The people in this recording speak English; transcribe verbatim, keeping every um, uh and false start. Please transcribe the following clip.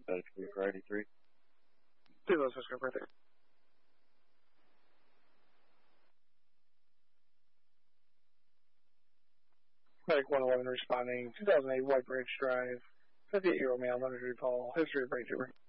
Medicaid for eighty-three. Two those Oscar birthday. Medic one eleven responding, two thousand eight White Bridge Drive, fifty-eight-year-old male, Leonard Paul, history of brain tumor.